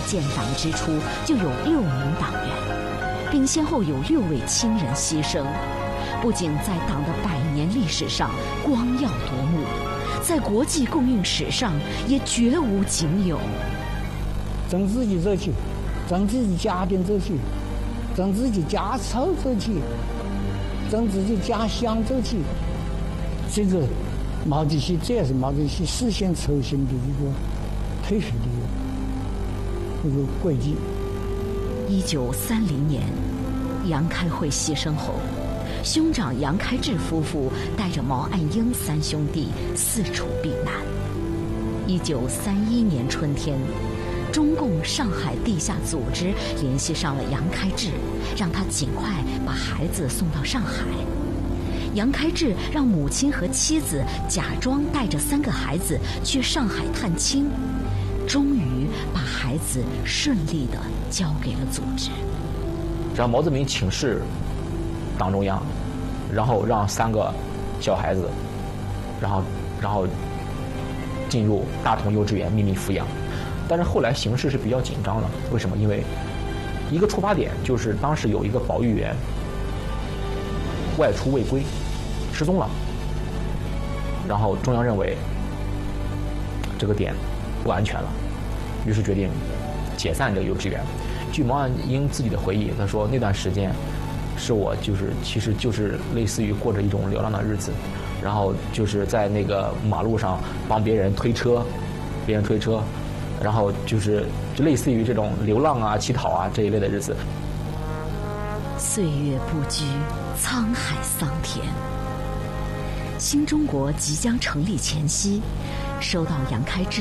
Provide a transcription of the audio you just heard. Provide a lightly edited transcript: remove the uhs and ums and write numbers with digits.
建党之初就有6名党员，并先后有6位亲人牺牲，不仅在党的100年历史上光耀夺目，在国际共运史上也绝无仅有。 从自己做起，从自己家庭做起，从自己家草做起，从自己家乡做起。这个毛主席，这也是毛主席实现初心的一个推行的一个轨迹。 1930年，杨开慧牺牲后，兄长杨开智夫妇带着毛岸英3兄弟四处避难。1931年春天，中共上海地下组织联系上了杨开智，让他尽快把孩子送到上海。杨开智让母亲和妻子假装带着3个孩子去上海探亲，终于把孩子顺利地交给了组织。 让毛泽东请示党中央，然后让3个小孩子，然后进入大同幼稚园秘密抚养。但是后来形势是比较紧张的，为什么？因为一个出发点就是当时有一个保育员外出未归，失踪了，然后中央认为这个点不安全了，于是决定解散这个幼稚园。据毛岸英自己的回忆，他说那段时间是我其实就是类似于过着一种流浪的日子，然后就是在那个马路上帮别人推车，然后就类似于这种流浪啊、乞讨啊这一类的日子。 岁月不居，沧海桑田。新中国即将成立前夕，收到杨开智